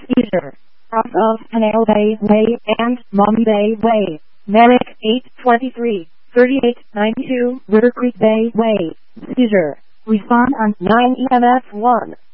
Seizure. Cross of Canal Bay Way and Mommy Bay Way. Merrick 823, 3892, River Creek Bay Way. Seizure. Respond on 9 EMF 1.